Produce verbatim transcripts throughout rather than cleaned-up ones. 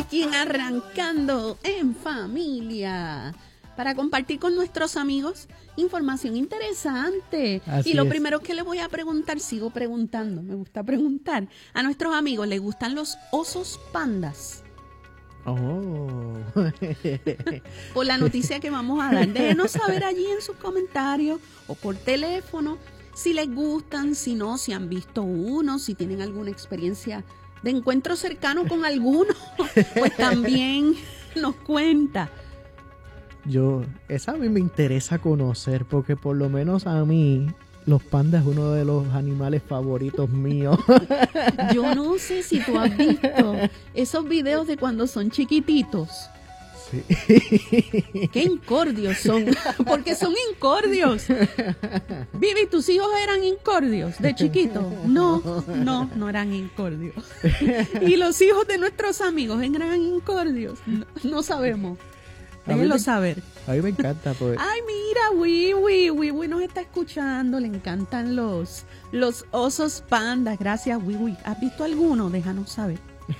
aquí en Arrancando en Familia, para compartir con nuestros amigos información interesante. Así y lo es. primero que les voy a preguntar, sigo preguntando, me gusta preguntar, a nuestros amigos, ¿les gustan los osos pandas? Oh. Por la noticia que vamos a dar. Déjenos saber allí en sus comentarios o por teléfono si les gustan, si no, si han visto uno, si tienen alguna experiencia de encuentro cercano con alguno, pues también nos cuenta. Yo, esa a mí me interesa conocer, porque por lo menos a mí los pandas es uno de los animales favoritos míos. Yo no sé si tú has visto esos videos de cuando son chiquititos. Sí. Qué incordios son, porque son incordios. Vivi, ¿tus hijos eran incordios de chiquitos? No, no, no eran incordios. ¿Y los hijos de nuestros amigos eran incordios? No, no sabemos. Déjenlo saber. A mí me encanta. Pues. Ay, mira, Wiwi, Wiwi nos está escuchando, le encantan los, los osos pandas. Gracias, Wiwi. ¿Has visto alguno? Déjanos saber.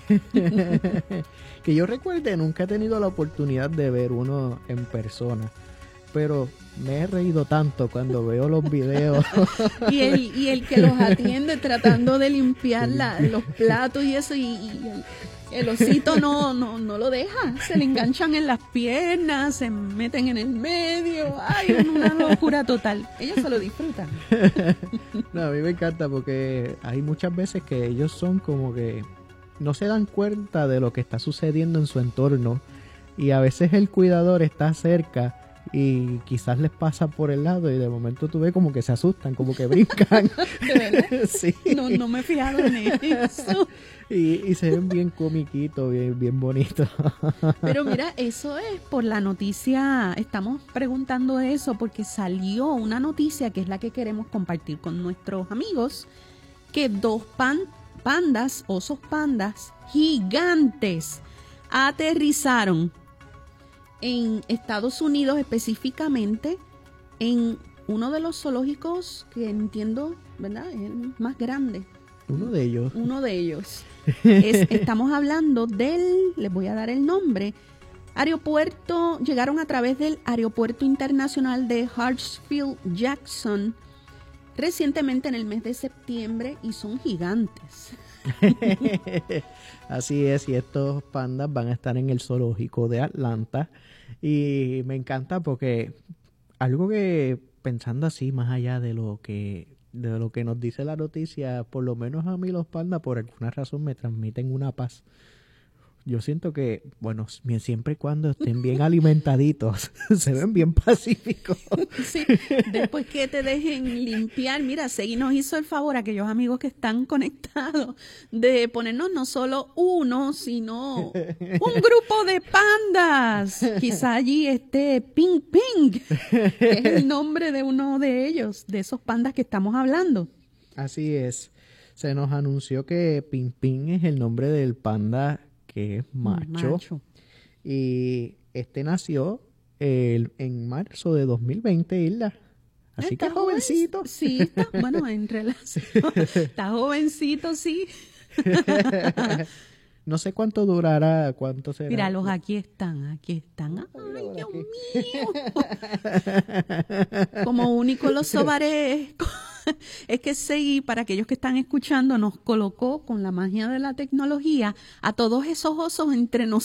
Que yo recuerde, nunca he tenido la oportunidad de ver uno en persona, pero me he reído tanto cuando veo los videos. y, el, y el que los atiende tratando de limpiar la, los platos y eso, y, y el, el osito no, no, no lo deja, se le enganchan en las piernas, se meten en el medio, ay, una locura total. Ellos se lo disfrutan. No, a mí me encanta porque hay muchas veces que ellos son como que no se dan cuenta de lo que está sucediendo en su entorno, y a veces el cuidador está cerca y quizás les pasa por el lado y de momento tú ves como que se asustan, como que brincan. ¿De verdad? Sí. No, no me he fijado en eso. Y, y se ven bien comiquitos, bien, bien bonitos. Pero mira, eso es por la noticia, estamos preguntando eso porque salió una noticia que es la que queremos compartir con nuestros amigos, que dos pan pandas, osos pandas gigantes, aterrizaron en Estados Unidos, específicamente en uno de los zoológicos que entiendo, ¿verdad? Es el más grande. Uno de ellos. Uno de ellos. Es, estamos hablando del, les voy a dar el nombre, aeropuerto, llegaron a través del Aeropuerto Internacional de Hartsfield-Jackson recientemente en el mes de septiembre y son gigantes. Así es, y estos pandas van a estar en el zoológico de Atlanta y me encanta porque algo que pensando así más allá de lo que de lo que nos dice la noticia, por lo menos a mí los pandas por alguna razón me transmiten una paz. Yo siento que, bueno, siempre y cuando estén bien alimentaditos, se ven bien pacíficos. Sí, después que te dejen limpiar, mira, Segui nos hizo el favor a aquellos amigos que están conectados de ponernos no solo uno, sino un grupo de pandas. Quizá allí esté Ping Ping, que es el nombre de uno de ellos, de esos pandas que estamos hablando. Así es, se nos anunció que Ping Ping es el nombre del panda que es macho, macho. Y este nació el, en marzo de dos mil veinte, Hilda. Así está que jovencito. Joven, sí, está, bueno, en relación. Está jovencito, sí. No sé cuánto durará, cuánto será. Míralos, aquí están, aquí están. Ay, Dios aquí. mío. Como único los sobaré. Es que Segui, para aquellos que están escuchando, nos colocó con la magia de la tecnología a todos esos osos entre nosotros.